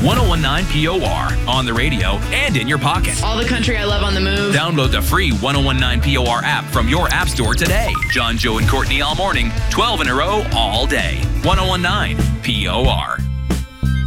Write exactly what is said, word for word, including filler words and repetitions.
ten P O R on the radio and in your pocket. All the country I love on the move. Download the free ten P O R app from your app store today. John, Joe, and Courtney all morning, twelve in a row all day. ten P O R.